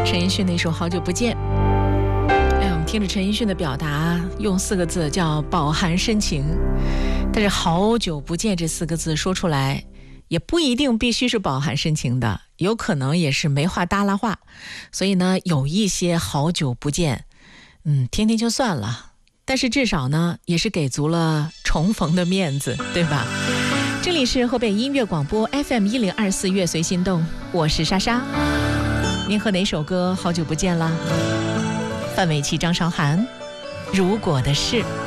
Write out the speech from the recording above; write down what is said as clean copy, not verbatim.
陈奕迅那首《好久不见》。我们听着陈奕迅的表达，用4个字叫饱含深情。但是好久不见这4个字说出来，也不一定必须是饱含深情的，有可能也是没话搭拉话。所以呢，有一些好久不见，听听就算了。但是至少呢，也是给足了重逢的面子，对吧？这里是河北音乐广播 FM1024乐随心动，我是莎莎。您和哪首歌好久不见了？范玮琪、张韶涵，如果的事。